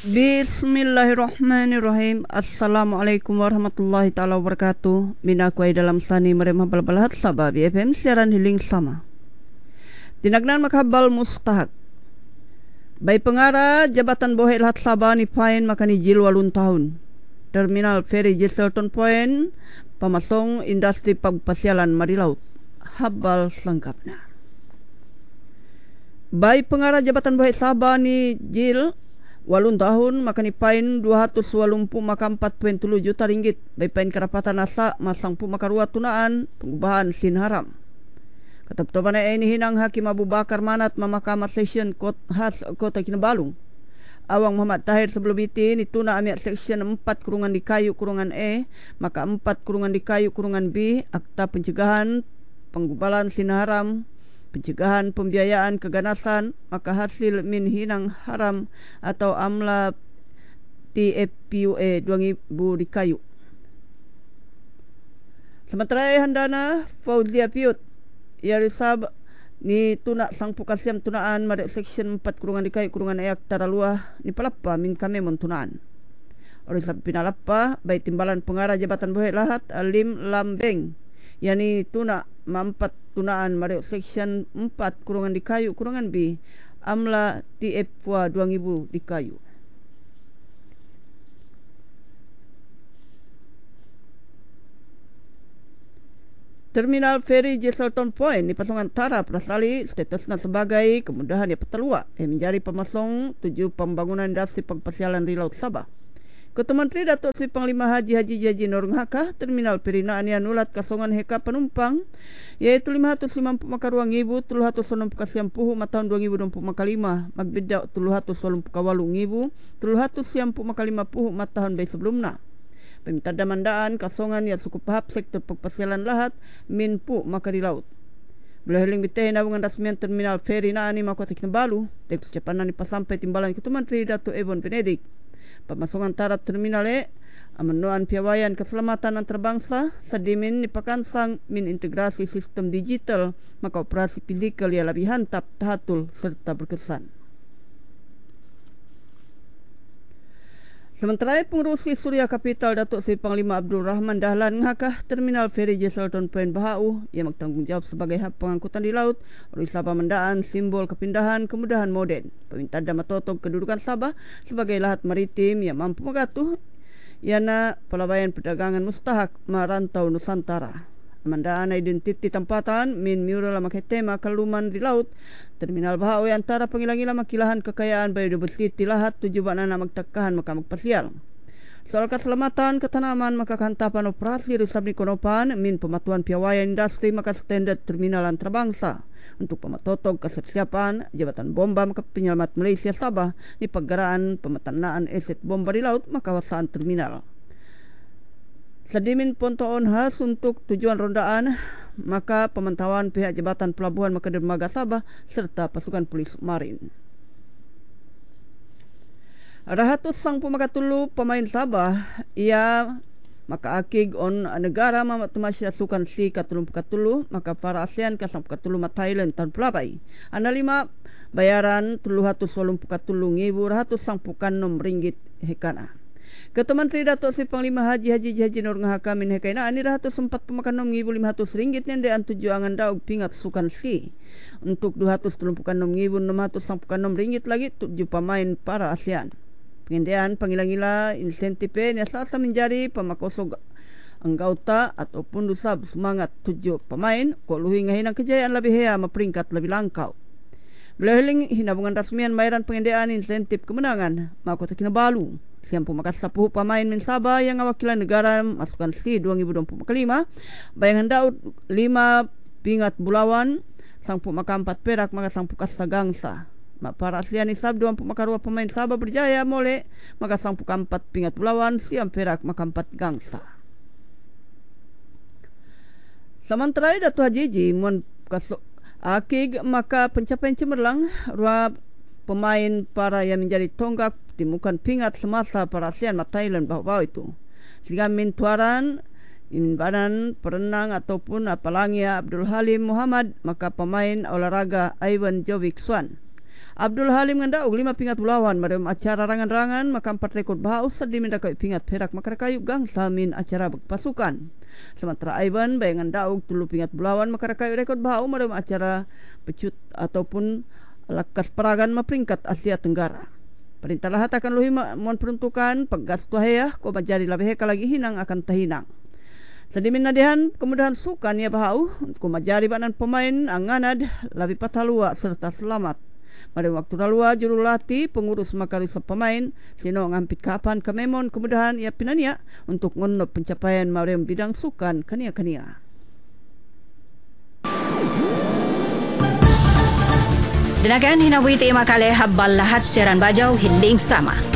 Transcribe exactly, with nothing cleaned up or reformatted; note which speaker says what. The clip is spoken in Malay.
Speaker 1: Bismillahirrahmanirrahim. Assalamualaikum warahmatullahi taala wabarakatuh. Minakuai dalam sani meremah balbalahat sabah B F M siaran hiling sama. Tinagnan makhabal mustahak. Bay pengara Jabatan Bohe Lahat Sabah ni pain makani jil walun tahun. Terminal Ferry Jesselton Point pamasong industri pagpasyalan Marilaut. Habal selengkapnya. Bay pengara Jabatan Bohe Sabah ni jil walun tahun makani pain dua ratus walumpu maka empat koma tiga juta ringgit. Bay pain kerapatan asa masangpu maka ruat tunaan pengubahan sin haram. Kataptoban ay ini hinang Hakim Abu Bakar Manat Mahkamah Session Kot Has Kota Kinabalu. Awang Muhammad Tahir sebelum itu ni tuna amiak section empat kurungan di kayu kurungan E maka empat kurungan di kayu kurungan B Akta Pencegahan Penggubalan sin haram, pencegahan pembiayaan keganasan maka hasil min hinang haram atau amla T F P U A dua ribu di kayu. Sementara handana Fauzia Piut ia risab ni tuna sang pukasiam tunaan madek section empat kurungan di kayu kurungan ayak taraluah ni palapa min kami montunaan. Risab pinalapa baik timbalan pengarah Jabatan Bohe Lahat Alim Lambeng yani tuna mampat tunaan madek section empat kurungan di kayu kurungan B amla T F P U A dua ribu di kayu. Terminal Ferry Jesselton Point di Pasungan Tarap Rasali statusnya sebagai kemudahan yang petelua yang menjadi pemasong tujuh pembangunan industri pagpasyalan di Laut Sabah. Ketua Menteri Datuk Seri Panglima Haji Haji Jaji Norung Hakah Terminal Perinaan yang nulat kasongan heka penumpang iaitu lima ratus lima puluh maka ruang ibu tujuh ratus enam puluh kasiam puhu matahun dua ribu dua puluh maka lima magbeda tujuh ratus enam puluh kawalung ibu tujuh ratus siam puluh maka lima puhu matahun bayi sebelumnya. Peminta damandaan kasongan yang suku pahap sektor pagpasyalan lahat minpu maka di laut. Boleh heling bitahin abungan rasmian Terminal Ferry na ani Makota Kinabalu. Tek ucapan ni pasampai timbalan Ketua Menteri Datuk Ebon Benedik. Pemasungan tarap terminal e amenuan piawayan keselamatan antarabangsa sadimin ni pakansang min integrasi sistem digital maka operasi fizikal yang lebih hantap tahatul serta berkesan. Sementara pengurusi Suria Kapital Datuk Seri Panglima Abdul Rahman Dahlan ngakah Terminal Ferry Jesselton Point Bahau yang bertanggungjawab sebagai hub pengangkutan di laut oleh Sabah Mendaan simbol kepindahan kemudahan moden. Peminta damatotog kedudukan Sabah sebagai lahat maritim yang mampu megatuh iana pelabayan perdagangan mustahak marantau Nusantara. Mandaan identiti tempatan min mural makai tema kaluman di laut Terminal Bahau antara pengilang-ilang makilahan kekayaan biodiversiti lahat tujuh banana magtakahan maka magpasial. Soal keselamatan ketanaman maka kantapan operasi risab ni konopan min pematuan piawayan industri maka standard terminal antarabangsa untuk pematotog kesiapan Jabatan Bomba maka penyelamat Malaysia Sabah ni paggaraan pemetanaan aset bomba di laut maka kawasan terminal. Sedimin pontoon khas untuk tujuan rondaan maka pemantauan pihak Jabatan Pelabuhan maka dermaga Sabah serta pasukan polis marin. Rahatus sang pemakatulu pemain Sabah ia maka akig on negara mamat tumasya sukan si katulung pakatulu maka para ASEAN kasang pakatulu mat Thailand tahun pelabay. Ana lima bayaran tujuh ratus walung pakatulu ngibu ratus sang pukanom ringgit hekana. Ketua Menteri Datuk Seri Panglima Haji Haji Haji Norung Hakah min hekaina ani ratus empat pemakanom ngibu lima ratus ringgit nyandean tujuh angan daug pingat sukan si untuk dua ratus tujuh puluh ngibu enam ratus pemakanom ringgit lagi tujuh pemain para ASEAN. Pengendian pangilang-ila insentif ni asal menjadi pemakosog anggota ataupun dusab semangat tujuh pemain ko luhi ngahinang kejayaan lebih hea maperingkat lebih langkau. Belahiling hinabungan rasmian bayaran pengendian insentif kemenangan Makota Kinabalu. Siang pemakas sepuluh pemain min Sabah yang awakilan negara masukan C dua ribu dua puluh lima bayangan daud lima pingat bulawan sang pemaka empat perak maka sang pukas sagangsa mak para aslian isab dua pemaka dua pemain Sabah berjaya mole maka sang puka empat pingat bulawan siang perak maka empat gangsa. Sementara Datuk Haji Ji mun akig maka pencapaian cemerlang ruang pemain para yang menjadi tonggak timukan pingat semasa para ASEAN mat Thailand bahawa itu. Sehingga min tuaran in badan perenang ataupun apalagi Abdul Halim Muhammad maka pemain olahraga Ivan Jovic Swan Abdul Halim ngandaog lima pingat bulawan madam acara rangan-rangan maka empat rekod bahau sadi mindakai pingat perak maka kayu gang samin acara pasukan. Sementara Aiban bayangan daug tulu pingat bulawan maka kayu rekod bahau madam acara pecut ataupun lakas peragan maperingkat Asia Tenggara. Perintah lahat akan luhi mohon peruntukan paggas tuhayah ko majari labih ka lagi hinang akan tahinang. Sedimin nadihan kemudahan sukan ya bahau ko majari banan pemain anganad labi patalua serta selamat. Pada waktu lalua jurulatih pengurus makarisa pemain sino ngampit kapan kememon kemudahan ia pinania untuk ngonop pencapaian marem bidang sukan kania-kania.
Speaker 2: Dinagan hinawiti makale habal lahat siaran bajau hiling sama.